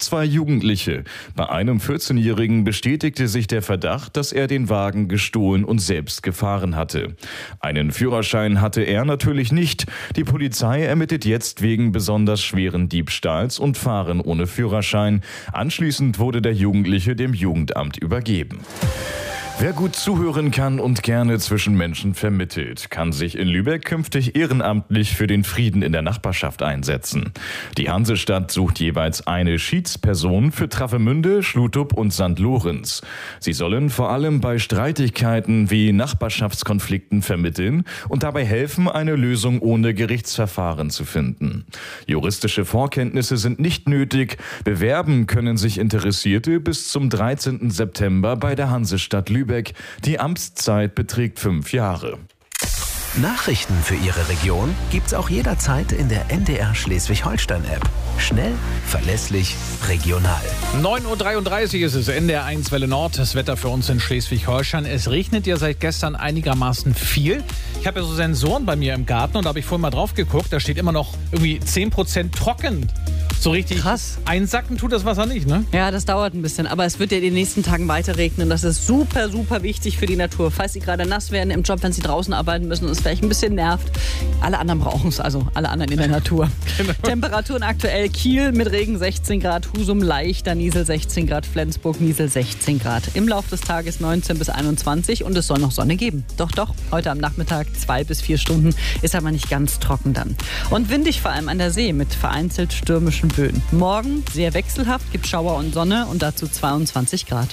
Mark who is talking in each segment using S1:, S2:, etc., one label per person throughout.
S1: 2 Jugendliche. Bei einem 14-Jährigen bestätigte sich der Verdacht, dass er den Wagen gestohlen und selbst gefahren hatte. Einen Führerschein hatte er natürlich nicht. Die Polizei ermittelt jetzt wegen besonders schweren Diebstahls und Fahren ohne Führerschein. Anschließend wurde der Jugendliche dem Jugendamt übergeben. Wer gut zuhören kann und gerne zwischen Menschen vermittelt, kann sich in Lübeck künftig ehrenamtlich für den Frieden in der Nachbarschaft einsetzen. Die Hansestadt sucht jeweils eine Schiedsperson für Travemünde, Schlutrup und St. Lorenz. Sie sollen vor allem bei Streitigkeiten wie Nachbarschaftskonflikten vermitteln und dabei helfen, eine Lösung ohne Gerichtsverfahren zu finden. Juristische Vorkenntnisse sind nicht nötig. Bewerben können sich Interessierte bis zum 13. September bei der Hansestadt Lübeck. Die Amtszeit beträgt 5 Jahre.
S2: Nachrichten für Ihre Region gibt's auch jederzeit in der NDR Schleswig-Holstein-App. Schnell, verlässlich, regional.
S3: 9.33 Uhr ist es, NDR 1 Welle Nord. Das Wetter für uns in Schleswig-Holstein. Es regnet ja seit gestern einigermaßen viel. Ich habe ja so Sensoren bei mir im Garten und da habe ich vorhin mal drauf geguckt. Da steht immer noch irgendwie 10% trocken. So richtig
S4: krass.
S3: Einsacken tut das Wasser nicht, ne?
S4: Ja, das dauert ein bisschen, aber es wird ja in den nächsten Tagen weiter regnen. Das ist super, super wichtig für die Natur. Falls Sie gerade nass werden im Job, wenn Sie draußen arbeiten müssen und es vielleicht ein bisschen nervt. Alle anderen brauchen es, also alle anderen in der Natur.
S3: Genau.
S4: Temperaturen aktuell: Kiel mit Regen 16 Grad, Husum leichter Niesel 16 Grad, Flensburg Niesel 16 Grad. Im Laufe des Tages 19 bis 21 und es soll noch Sonne geben. Doch, heute am Nachmittag 2 bis 4 Stunden, ist aber nicht ganz trocken dann. Und windig vor allem an der See mit vereinzelt stürmischen Böen. Morgen sehr wechselhaft, gibt Schauer und Sonne und dazu 22 Grad.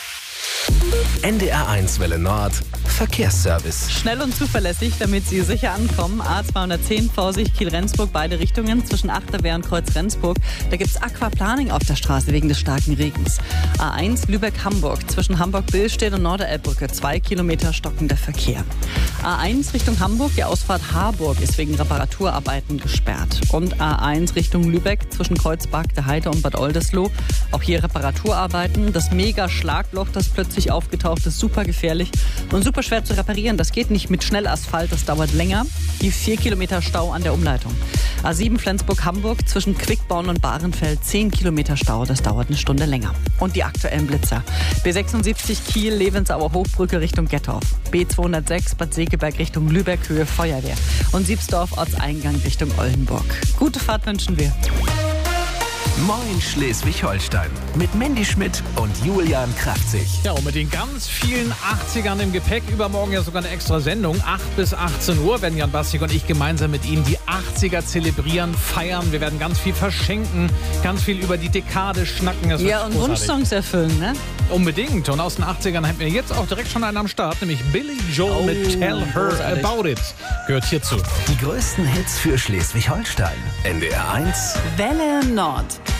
S2: NDR 1 Welle Nord, Verkehrsservice.
S4: Schnell und zuverlässig, damit Sie sicher ankommen. A210 Vorsicht Kiel-Rendsburg, beide Richtungen zwischen Achterwehr und Kreuz-Rendsburg. Da gibt es Aquaplaning auf der Straße wegen des starken Regens. A1 Lübeck-Hamburg zwischen Hamburg-Billstedt und Norderelbbrücke 2 Kilometer stockender Verkehr. A1 Richtung Hamburg, die Ausfahrt Harburg ist wegen Reparaturarbeiten gesperrt. Und A1 Richtung Lübeck zwischen Kreuzberg, der Heide und Bad Oldesloe. Auch hier Reparaturarbeiten. Das Mega-Schlagloch, das plötzlich aufgetaucht ist, super gefährlich und super schwer zu reparieren. Das geht nicht mit Schnellasphalt, das dauert länger. Die 4 Kilometer Stau an der Umleitung. A7 Flensburg-Hamburg zwischen Quickborn und Bahrenfeld 10 Kilometer Stau, das dauert eine Stunde länger. Und die aktuellen Blitzer. B76 Kiel, Levensauer Hochbrücke Richtung Gettorf. B206 Bad Segeberg Richtung Lübeck, Höhe Feuerwehr. Und Siebsdorf Ortseingang Richtung Oldenburg. Gute Fahrt wünschen wir.
S2: Moin Schleswig-Holstein mit Mandy Schmidt und Julian Kraftzig.
S3: Ja, und mit den ganz vielen 80ern im Gepäck, übermorgen ja sogar eine extra Sendung. 8 bis 18 Uhr werden Jan Bastik und ich gemeinsam mit Ihnen die 80er zelebrieren, feiern. Wir werden ganz viel verschenken, ganz viel über die Dekade schnacken. Das
S4: ja, und
S3: großartig.
S4: Wunschsongs erfüllen, ne?
S3: Unbedingt. Und aus den 80ern haben wir jetzt auch direkt schon einen am Start, nämlich Billy Joel mit Tell Her
S4: großartig.
S3: About It. Gehört hierzu.
S2: Die größten Hits für Schleswig-Holstein. NDR 1
S4: Welle Nord.